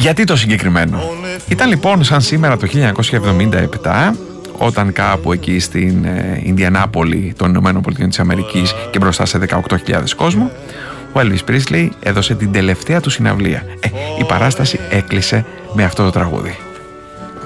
Γιατί το συγκεκριμένο? Ήταν λοιπόν σαν σήμερα το 1977, όταν κάπου εκεί στην Ινδιανάπολη των Ηνωμένων Πολιτειών της Αμερικής και μπροστά σε 18.000 κόσμο, ο Elvis Presley έδωσε την τελευταία του συναυλία. Η παράσταση έκλεισε με αυτό το τραγούδι.